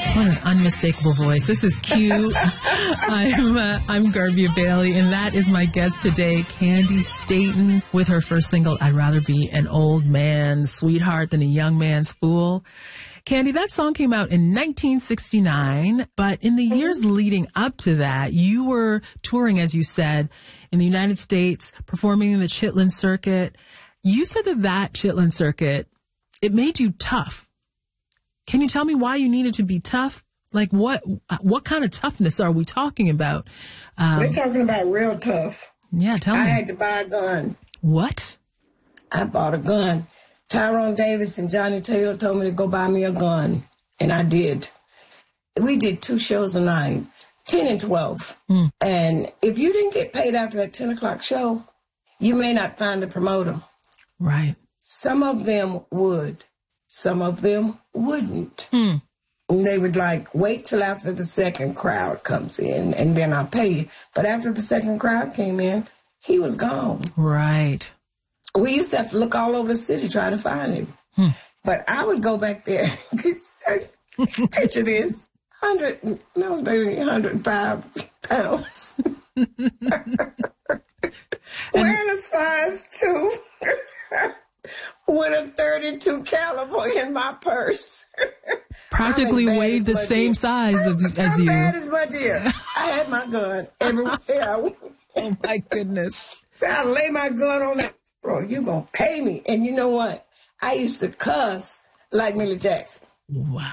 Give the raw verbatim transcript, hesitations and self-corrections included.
What an unmistakable voice. This is Q. I'm uh, I'm Garvia Bailey, and that is my guest today, Candi Staton, with her first single, I'd Rather Be an Old Man's Sweetheart Than a Young Man's Fool. Candi, that song came out in nineteen sixty-nine, but in the years leading up to that, you were touring, as you said, in the United States, performing in the Chitlin Circuit. You said that that Chitlin Circuit, it made you tough. Can you tell me why you needed to be tough? Like what what kind of toughness are we talking about? Um, We're talking about real tough. Yeah, tell me. I had to buy a gun. What? I bought a gun. Tyrone Davis and Johnny Taylor told me to go buy me a gun, and I did. We did two shows a night, ten and twelve. Mm. And if you didn't get paid after that ten o'clock show, you may not find the promoter. Right. Some of them would. Some of them wouldn't. Hmm. They would like wait till after the second crowd comes in and then I'll pay you. But after the second crowd came in, he was gone. Right. We used to have to look all over the city trying to find him. Hmm. But I would go back there. Picture this. one hundred, that was maybe one hundred five pounds. Wearing a size two. With a thirty-two caliber in my purse. Practically weighed the same dear. size I'm, as, as I'm you. bad as my dear. I had my gun everywhere I went. Oh, my goodness. I lay my gun on that. Bro, you going to pay me. And you know what? I used to cuss like Millie Jackson. Wow.